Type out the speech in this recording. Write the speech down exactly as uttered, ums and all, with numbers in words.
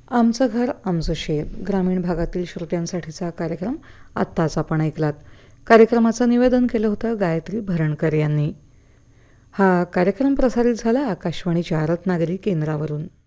आमचं घर आमचं शेत ग्रामीण भागातील श्रोत्यांसाठीचा कार्यक्रम आत्ताच आपण ऐकलात. कार्यक्रमाचं निवेदन केलं होतं गायत्री भरणकर यांनी. हा कार्यक्रम प्रसारित झाला आकाशवाणीच्या रत्नागिरी केंद्रावरून.